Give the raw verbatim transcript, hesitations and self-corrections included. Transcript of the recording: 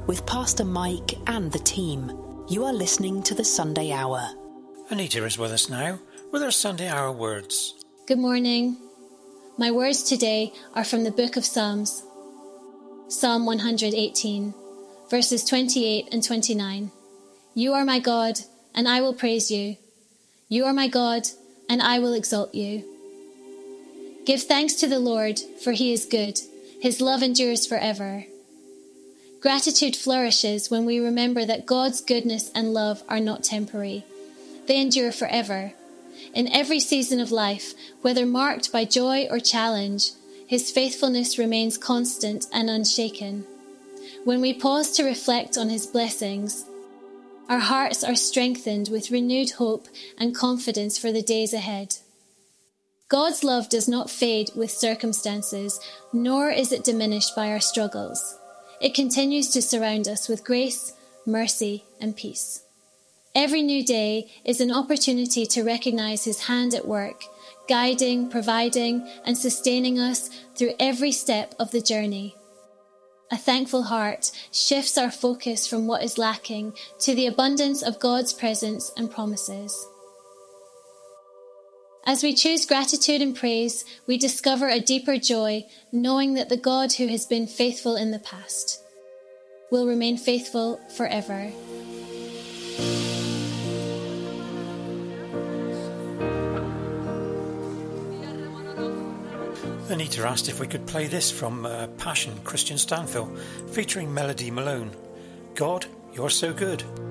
with Pastor Mike and the team. You are listening to the Sunday Hour. Anita is with us now with our Sunday Hour words. Good morning. My words today are from the book of Psalms. Psalm one hundred eighteen, verses twenty-eight and twenty-nine. You are my God, and I will praise you. You are my God, and I will exalt you. Give thanks to the Lord, for he is good. His love endures forever. Gratitude flourishes when we remember that God's goodness and love are not temporary. They endure forever. In every season of life, whether marked by joy or challenge, his faithfulness remains constant and unshaken. When we pause to reflect on his blessings, our hearts are strengthened with renewed hope and confidence for the days ahead. God's love does not fade with circumstances, nor is it diminished by our struggles. It continues to surround us with grace, mercy, and peace. Every new day is an opportunity to recognize his hand at work, guiding, providing, and sustaining us through every step of the journey. A thankful heart shifts our focus from what is lacking to the abundance of God's presence and promises. As we choose gratitude and praise, we discover a deeper joy, knowing that the God who has been faithful in the past will remain faithful forever. Anita asked if we could play this from uh, Passion, Christian Stanfill, featuring Melody Malone. God, you're so good.